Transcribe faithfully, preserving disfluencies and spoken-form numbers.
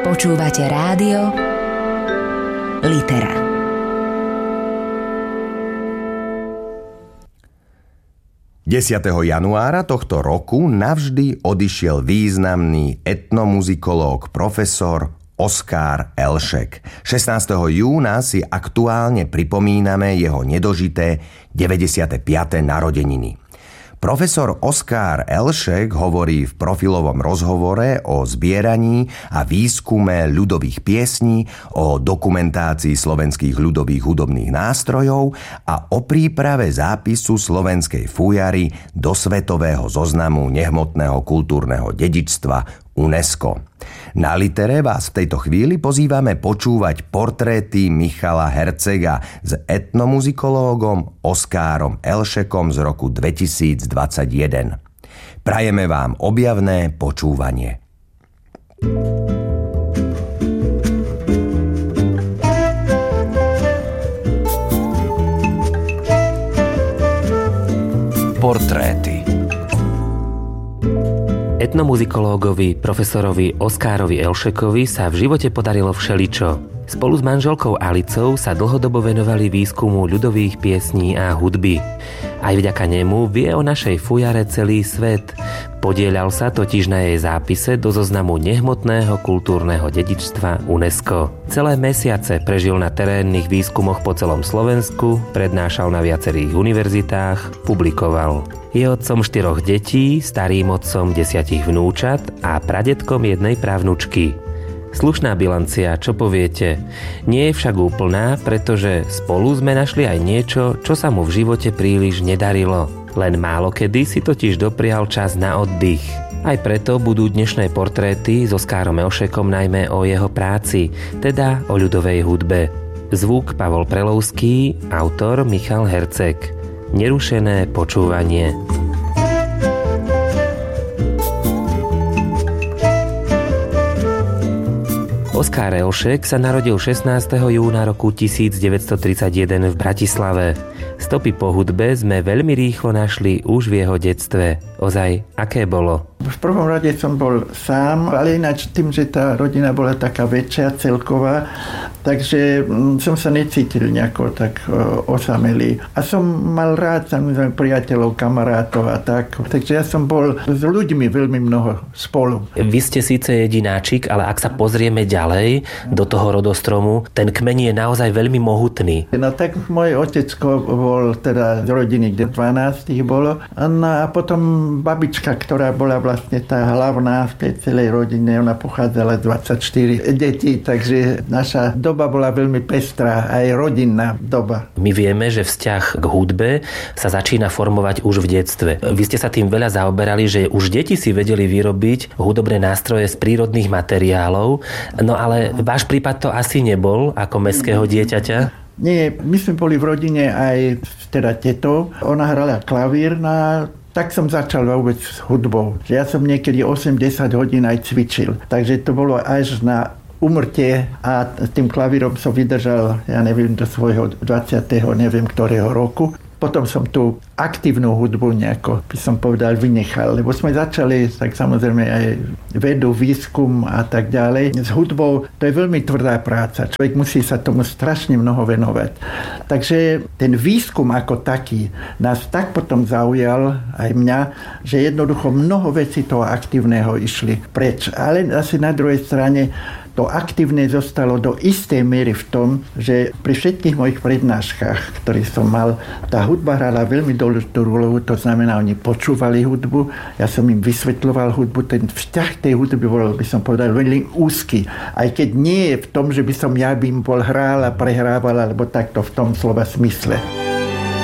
Počúvate rádio Litera. desiateho januára tohto roku navždy odišiel významný etnomuzikológ profesor Oskar Elšek. šestnásteho júna si aktuálne pripomíname jeho nedožité deväťdesiate piate narodeniny. Profesor Oskar Elšek hovorí v profilovom rozhovore o zbieraní a výskume ľudových piesní, o dokumentácii slovenských ľudových hudobných nástrojov a o príprave zápisu slovenskej fujary do svetového zoznamu nehmotného kultúrneho dedičstva UNESCO. Na Litere vás v tejto chvíli pozývame počúvať portréty Michala Hercega s etnomuzikológom Oskárom Elšekom z roku dvetisícdvadsaťjeden. Prajeme vám objavné počúvanie. Portréty. Etnomuzikológovi profesorovi Oskárovi Elšekovi sa v živote podarilo všeličo. Spolu s manželkou Alicou sa dlhodobo venovali výskumu ľudových piesní a hudby. Aj vďaka nemu vie o našej fujare celý svet. Podieľal sa totiž na jej zápise do zoznamu nehmotného kultúrneho dedičstva UNESCO. Celé mesiace prežil na terénnych výskumoch po celom Slovensku, prednášal na viacerých univerzitách, publikoval. Je otcom štyroch detí, starým otcom desiatich vnúčat a pradedkom jednej právnučky. Slušná bilancia, čo poviete? Nie je však úplná, pretože spolu sme našli aj niečo, čo sa mu v živote príliš nedarilo. Len málokedy si totiž doprial čas na oddych. Aj preto budú dnešné portréty s Oskárom Elšekom najmä o jeho práci, teda o ľudovej hudbe. Zvuk Pavol Prelovský, autor Michal Herceg. Nerušené počúvanie. Oskar Elšek sa narodil šestnásteho júna roku tisícdeväťstotridsaťjeden v Bratislave. Stopy po hudbe sme veľmi rýchlo našli už v jeho detstve. Ozaj, aké bolo? V prvom rade som bol sám, ale ináč tým, že tá rodina bola taká väčšia, celková, takže som sa necítil nejako tak osamelý. A som mal rád samozrejme priateľov, kamarátov a tak. Takže ja som bol s ľuďmi veľmi mnoho spolu. Vy ste síce jedináčik, ale ak sa pozrieme ďalej do toho rodostromu, ten kmeň je naozaj veľmi mohutný. No tak môj otecko bol teda z rodiny, kde dvanásť ich bolo. No a potom babička, ktorá bola vlastne tá hlavná v tej celej rodine, ona pochádzala z dvadsaťštyri detí, takže naša doba bola veľmi pestrá, aj rodinná doba. My vieme, že vzťah k hudbe sa začína formovať už v detstve. Vy ste sa tým veľa zaoberali, že už deti si vedeli vyrobiť hudobné nástroje z prírodných materiálov, no ale váš prípad to asi nebol ako mestského dieťaťa? Nie, my sme boli v rodine aj teda tetou. Ona hrala klavír na... Tak som začal vôbec s hudbou. Ja som niekedy osem desať hodín aj cvičil. Takže to bolo až na umrtie a tým klavírom som vydržal, ja neviem, do svojho dvadsiateho neviem ktorého roku. Potom som tú aktívnu hudbu nejako, by som povedal, vynechal, lebo sme začali tak samozrejme aj vedu, výskum a tak ďalej. S hudbou to je veľmi tvrdá práca. Človek musí sa tomu strašne mnoho venovať. Takže ten výskum ako taký nás tak potom zaujal, aj mňa, že jednoducho mnoho vecí toho aktívneho išli preč. Ale asi na druhej strane to aktívne zostalo do istej miery v tom, že pri všetkých mojich prednáškach, ktoré som mal, tá hudba hrala veľmi dôležitú úlohu, to znamená, oni počúvali hudbu, ja som im vysvetľoval hudbu, ten vzťah tej hudby bol, by som povedal, veľmi úzky. Aj keď nie je v tom, že by som ja by im bol hral a prehrával, alebo takto v tom slova smysle.